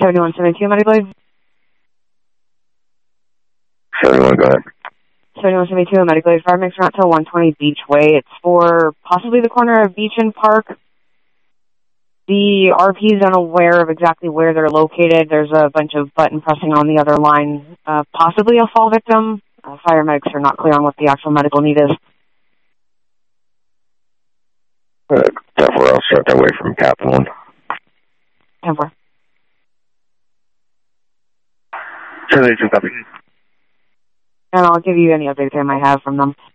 7172 medical aid. 71, go ahead. 7172 medical aid. Fire mix route to 120 Beach Way. It's for possibly the corner of Beach and Park. The RP is unaware of exactly where they're located. There's a bunch of button pressing on the other line. Possibly a fall victim. Fire medics are not clear on what the actual medical need is. Therefore, I'll start that way from Captain 1. 10-4. 72, copy. And I'll give you any updates I might have from them.